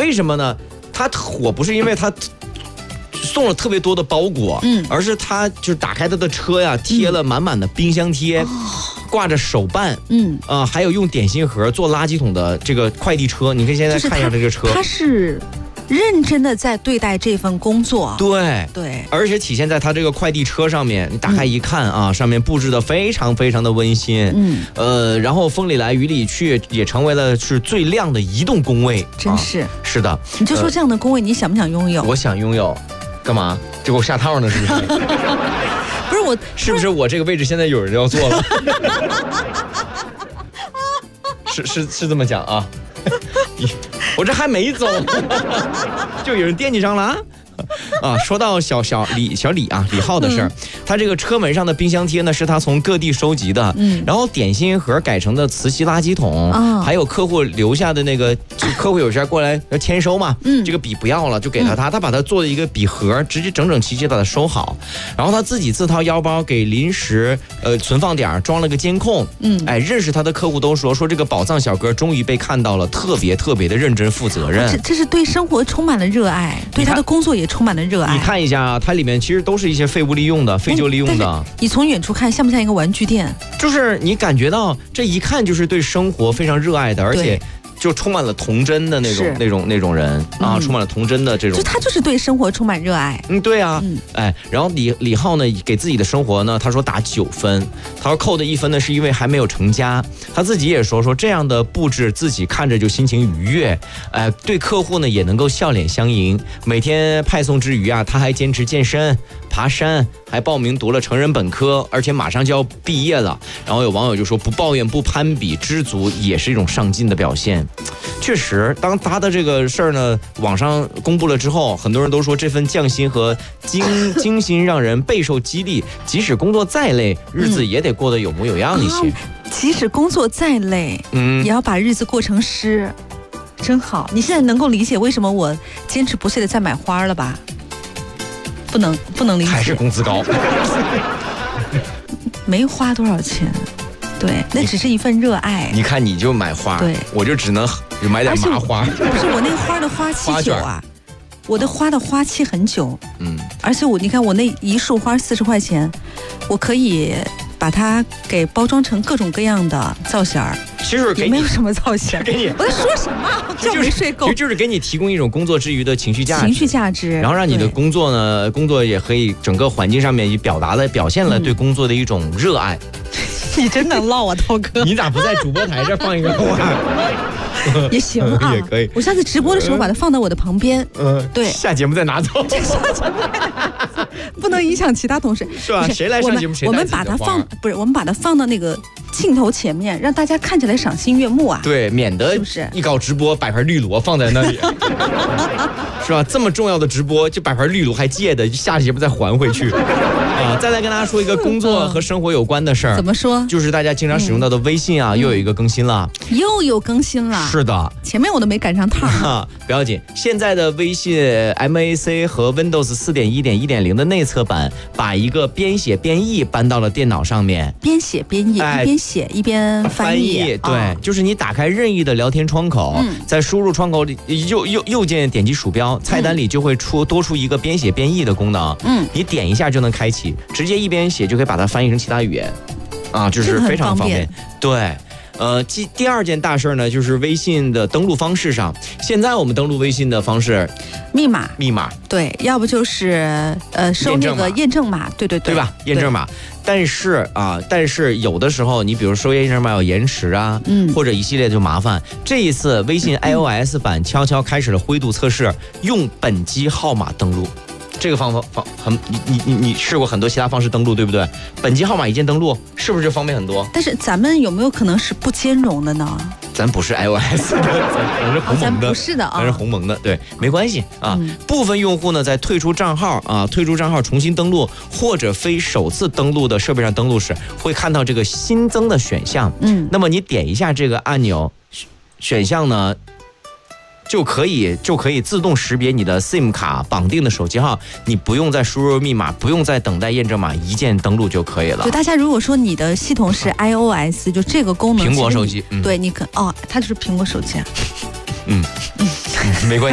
为什么呢？它火不是因为它送了特别多的包裹，而是它就是打开它的车呀，贴了满满的冰箱贴。挂着手办，还有用点心盒做垃圾桶的这个快递车，你可以现在看一下这个车， 它是认真的在对待这份工作， 对，而且体现在它这个快递车上面，你打开一看啊，上面布置的非常非常的温馨，然后风里来雨里去也成为了是最亮的移动工位， 真是， 是的， 你就说这样的工位，你想不想拥有？ 我想拥有，干嘛？就给我下套呢，是不是？ 不是我， 是不是我这个位置现在有人要做了？是这么讲啊？我这还没走，就有人惦记上了啊！啊，说到小李啊，李浩的事儿，他这个车门上的冰箱贴呢，是他从各地收集的，然后点心盒改成的磁吸垃圾桶，还有客户留下的那个，就客户有时候过来要签收嘛，这个笔不要了，就给他把它做了一个笔盒，直接整整齐齐把它收好，然后他自己自掏腰包给临时存放点装了个监控，认识他的客户都说这个宝藏小哥终于被看到了，特别的认真负责任， 这是对生活充满了热爱，对他的工作也充满了热爱。 你看一下啊，它里面其实都是一些废物利用的、废旧利用的。 你从远处看，像不像一个玩具店？ 就是你感觉到这一看就是对生活非常热爱的，而且就充满了童真的那种人啊，充满了童真的这种。 就他就是对生活充满热爱。 对啊，然后李浩呢给自己的生活呢，他说打9分，他说扣的1分呢是因为还没有成家，他自己也说这样的布置自己看着就心情愉悦，对客户呢也能够笑脸相迎。每天派送之余啊，他还坚持健身、爬山，还报名读了成人本科，而且马上就要毕业了。然后有网友就说，不抱怨不攀比，知足也是一种上进的表现。确实，当他的这个事儿呢网上公布了之后，很多人都说这份匠心和精心让人备受激励，即使工作再累，日子也得过得有模有样一些。 即使工作再累，也要把日子过成诗，真好。你现在能够理解为什么我坚持不懈的在买花了吧？不能理解， 还是工资高， 没花多少钱。对，那只是一份热爱。你看，你就买花， 对， 我就只能买点麻花。 不是我那个花的花期久啊，我的花的花期很久。而且你看我那一束花40块钱，我可以把它给包装成各种各样的造型儿。 其实也没有什么造型， 给你我在说什么？觉没睡够， 就是给你提供一种工作之余的情绪价值，然后让你的工作也可以整个环境上面也表现了对工作的一种热爱。 你真能唠啊，涛哥！ 你咋不在主播台这放一个话？ 也行啊， 也可以。 我下次直播的时候把它放到我的旁边。对， 下节目再拿走。 不能影响其他同事。 是吧？谁来上节目谁带自己的花。 我们把它放到那个镜头前面，让大家看起来赏心悦目啊。 对，免得一搞直播摆盘绿萝放在那里，是吧？这么重要的直播就摆盘绿萝还借的，下节目再还回去。再来跟大家说一个工作和生活有关的事儿。 怎么说？ 就是大家经常使用到的微信啊，又有一个更新了。 又有更新了。 是的， 前面我都没赶上趟。 不要紧，现在的微信 MAC 和 Windows 4.1.1.0的内测版，把一个边写边译搬到了电脑上面。边写边译，一边写一边翻译。对，就是你打开任意的聊天窗口，在输入窗口里右键点击鼠标，菜单里就会多出一个边写边译的功能。你点一下就能开启，直接一边写就可以把它翻译成其他语言，就是非常方便。对。第二件大事呢，就是微信的登录方式上。现在我们登录微信的方式，密码， 对，要不就是收那个验证码，对吧？验证码。但是有的时候，你比如收验证码有延迟啊，或者一系列就麻烦。这一次微信 iOS 版悄悄开始了灰度测试，用本机号码登录。这个方法你试过很多其他方式登录，对不对？本机号码一键登录，是不是就方便很多？ 但是咱们有没有可能是不兼容的呢？ 咱不是 iOS 的，咱是鸿蒙的， 不是的啊， 咱是鸿蒙的，对，没关系啊。部分用户呢，在退出账号重新登录或者非首次登录的设备上登录时，会看到这个新增的选项。那么你点一下这个按钮，选项呢？就可以自动识别你的 SIM 卡绑定的手机号，你不用再输入密码，不用再等待验证码，一键登录就可以了。 就大家如果说你的系统是 iOS， 就这个功能， 苹果手机， 对，你它就是苹果手机啊。 没关系。